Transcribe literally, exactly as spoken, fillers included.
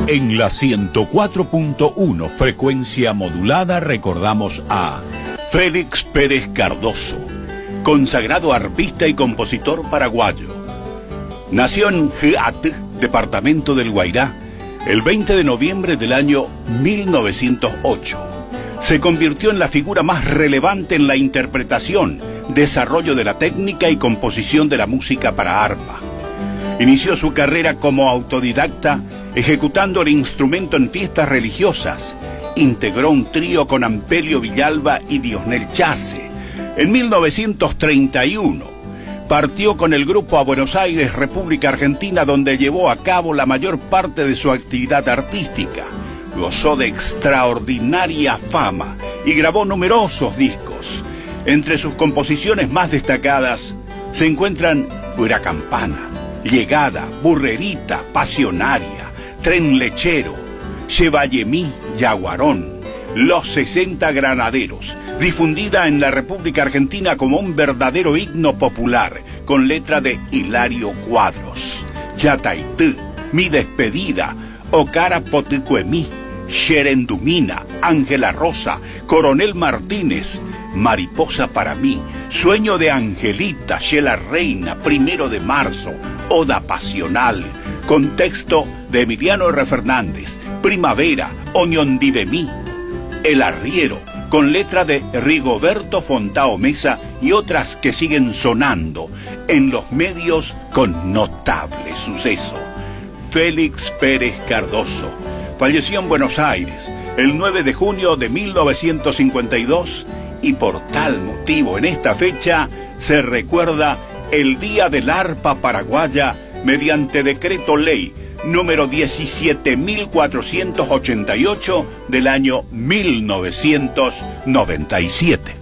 En la ciento cuatro punto uno frecuencia modulada recordamos a Félix Pérez Cardoso, consagrado arpista y compositor paraguayo. Nació en Huat, departamento del Guairá, el veinte de noviembre del año mil novecientos ocho. Se convirtió en la figura más relevante en la interpretación, desarrollo de la técnica y composición de la música para arpa. Inició su carrera como autodidacta, ejecutando el instrumento en fiestas religiosas. Integró un trío con Ampelio Villalba y Diosnel Chase. En mil novecientos treinta y uno partió con el grupo a Buenos Aires, República Argentina, donde llevó a cabo la mayor parte de su actividad artística. Gozó de extraordinaria fama y grabó numerosos discos. Entre sus composiciones más destacadas se encuentran Huracampana, Llegada, Burrerita, Pasionaria, Tren Lechero, Chevallemí, Yaguarón, Los sesenta Granaderos, difundida en la República Argentina como un verdadero himno popular, con letra de Hilario Cuadros, Yataitú, Mi Despedida, Ocara Poticuemí, Xerendumina, Ángela Rosa, Coronel Martínez, Mariposa para mí, Sueño de Angelita, Shela Reina, Primero de Marzo, Oda Pasional, con texto de Emiliano R. Fernández, Primavera, Oñondi de mí, El Arriero, con letra de Rigoberto Fontao Mesa y otras que siguen sonando en los medios con notable suceso. Félix Pérez Cardoso falleció en Buenos Aires el nueve de junio de mil novecientos cincuenta y dos y por tal motivo en esta fecha se recuerda el Día del Arpa Paraguaya mediante decreto ley número diecisiete mil cuatrocientos ochenta y ocho del año mil novecientos noventa y siete.